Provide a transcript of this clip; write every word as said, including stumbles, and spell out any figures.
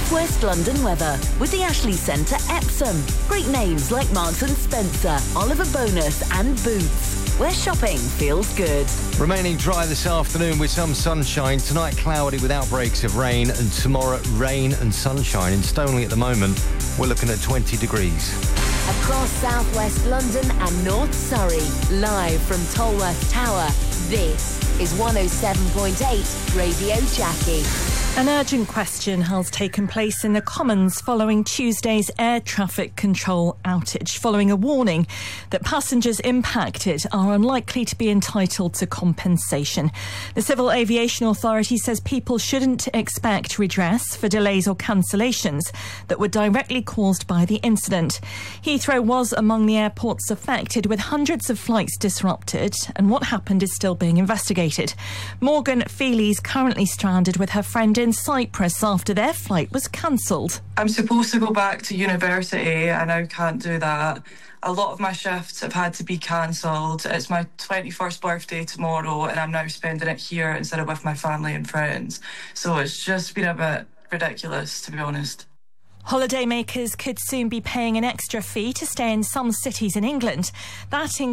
Southwest London weather with the Ashley Centre Epsom. Great names like Marks and Spencer, Oliver Bonus and Boots, where shopping feels good. Remaining dry this afternoon with some sunshine. Tonight cloudy with outbreaks of rain, and tomorrow rain and sunshine. In Stoneleigh at the moment, we're looking at twenty degrees. Across Southwest London and North Surrey, live from Tolworth Tower, this is one oh seven point eight Radio Jackie. An urgent question has taken place in the Commons following Tuesday's air traffic control outage, following a warning that passengers impacted are unlikely to be entitled to compensation. The Civil Aviation Authority says people shouldn't expect redress for delays or cancellations that were directly caused by the incident. Heathrow was among the airports affected, with hundreds of flights disrupted, and what happened is still being investigated. Morgan Feely's currently stranded with her friend in Cyprus after their flight was cancelled. I'm supposed to go back to university. I now can't do that. A lot of my shifts have had to be cancelled. It's my twenty-first birthday tomorrow, and I'm now spending it here instead of with my family and friends. So it's just been a bit ridiculous, to be honest. Holidaymakers could soon be paying an extra fee to stay in some cities in England. That